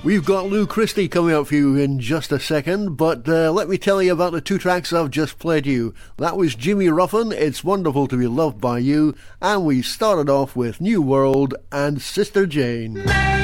We've got Lou Christie coming up for you in just a second, but let me tell you about the two tracks I've just played you. That was Jimmy Ruffin, It's Wonderful to Be Loved by You, and we started off with New World and Sister Jane.